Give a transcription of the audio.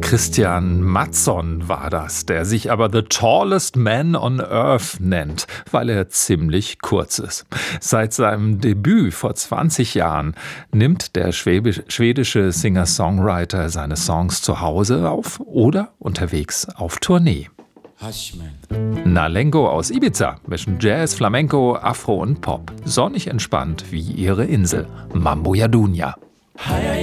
Christian Mattsson war das, der sich aber The Tallest Man on Earth nennt, weil er ziemlich kurz ist. Seit seinem Debüt vor 20 Jahren nimmt der schwedische Singer-Songwriter seine Songs zu Hause auf oder unterwegs auf Tournee. Nalengo aus Ibiza mischen Jazz, Flamenco, Afro und Pop. Sonnig entspannt wie ihre Insel, Mambo Jadunya.